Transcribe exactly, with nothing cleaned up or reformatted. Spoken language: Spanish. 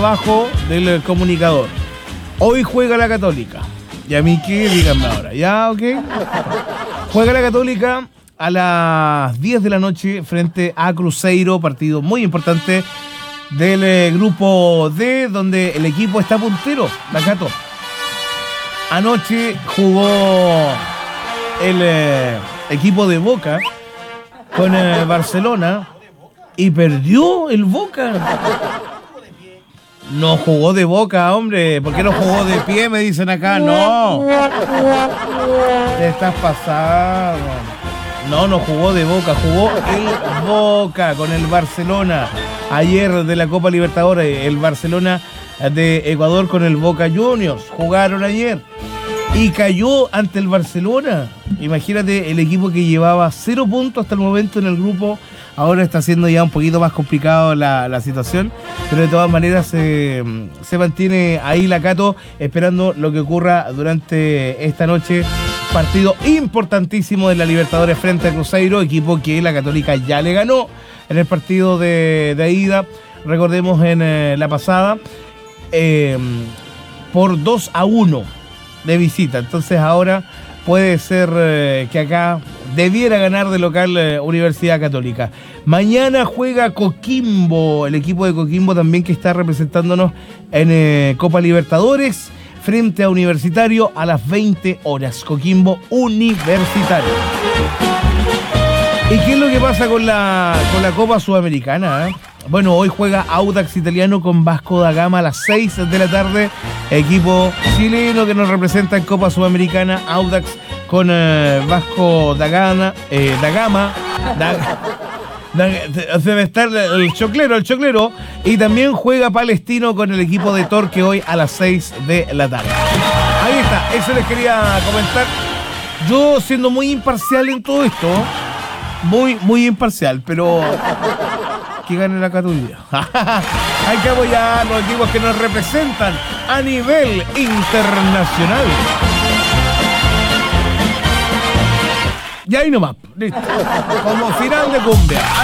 abajo del comunicador. Hoy juega la Católica. ¿Y a mí qué? Díganme ahora. ¿Ya? ¿Ok? Juega la Católica a las diez de la noche frente a Cruzeiro, partido muy importante del eh, grupo D, donde el equipo está puntero, la Cato. Anoche jugó el eh, equipo de Boca con eh, Barcelona y perdió el Boca. No jugó de Boca, hombre. ¿Por qué no jugó de pie? Me dicen acá. No. Te estás pasando. No, no jugó de Boca. Jugó el Boca con el Barcelona. Ayer de la Copa Libertadores, el Barcelona de Ecuador con el Boca Juniors. Jugaron ayer. Y cayó ante el Barcelona. Imagínate, el equipo que llevaba cero puntos hasta el momento en el grupo. Ahora está siendo ya un poquito más complicado la, la situación, pero de todas maneras eh, se mantiene ahí la Cato esperando lo que ocurra durante esta noche. Partido importantísimo de la Libertadores frente a Cruzeiro, equipo que la Católica ya le ganó en el partido de, de ida, recordemos en eh, la pasada, eh, por dos a uno de visita. Entonces ahora puede ser eh, que acá debiera ganar de local eh, Universidad Católica. Mañana juega Coquimbo, el equipo de Coquimbo también que está representándonos en eh, Copa Libertadores frente a Universitario a las veinte horas. Coquimbo Universitario. ¿Y qué es lo que pasa con la, con la Copa Sudamericana? ¿eh? Bueno, hoy juega Audax Italiano con Vasco da Gama a las seis de la tarde. Equipo chileno que nos representa en Copa Sudamericana. Audax con eh, Vasco da Gama. Eh, da Gama. Da, da, debe estar el choclero, el choclero. Y también juega Palestino con el equipo de Torque hoy a las seis de la tarde. Ahí está, eso les quería comentar. Yo siendo muy imparcial en todo esto. Muy, muy imparcial, pero... que gane la Católica. Hay que apoyar a los equipos que nos representan a nivel internacional. Y ahí nomás, listo. Como final de cumbia.